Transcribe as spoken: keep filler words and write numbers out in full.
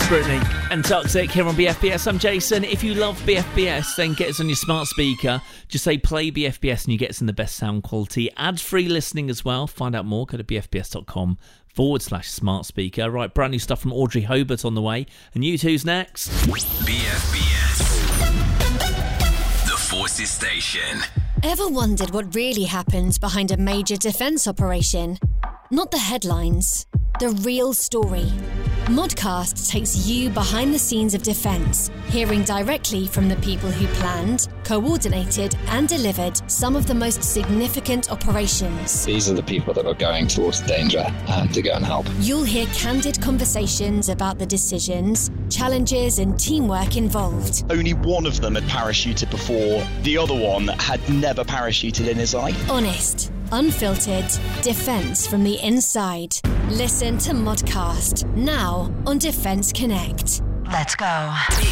Scrutiny and Toxic here on B F B S. I'm Jason. If you love B F B S, then get us on your smart speaker. Just say play B F B S and you get us in the best sound quality. Ad-free listening as well. Find out more. Go to bfbs.com forward slash smart speaker. Right, brand new stuff from Audrey Hobart on the way. And you two's next. B F B S, the Forces Station. Ever wondered what really happens behind a major defence operation? Not the headlines, the real story. Modcast takes you behind the scenes of defence, hearing directly from the people who planned, coordinated and delivered some of the most significant operations. These are the people that are going towards danger uh, to go and help. You'll hear candid conversations about the decisions, challenges and teamwork involved. Only one of them had parachuted before. The other one had never parachuted in his life. Honest, unfiltered, defence from the inside. Listen to Modcast, now on Defence Connect. Let's go.